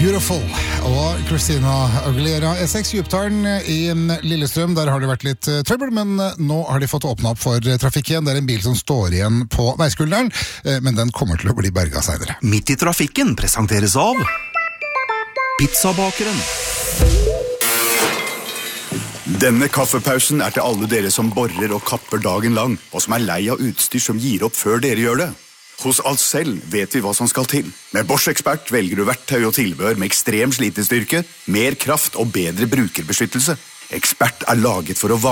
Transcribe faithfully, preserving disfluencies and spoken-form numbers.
Beautiful og Christina Aguilera. E seks Djupdalen i Lillestrøm, der har det vært litt trøbbel, men nå har de fått åpne opp for trafikk igjen. Det er en bil som står igjen på veiskulderen, men den kommer til å bli berget senere. Midt i trafikken presenteres av Pizzabakeren. Denne kaffepausen er til alle dere som borer og kapper dagen lang, og som er lei av utstyr som gir opp før dere gjør det. Hos Ahlsell vet vi hva som skal til. Med Bosch Expert velger du verktøy og tilbehør med ekstrem slitestyrke, mer kraft og bedre brukerbeskyttelse. Expert er laget for å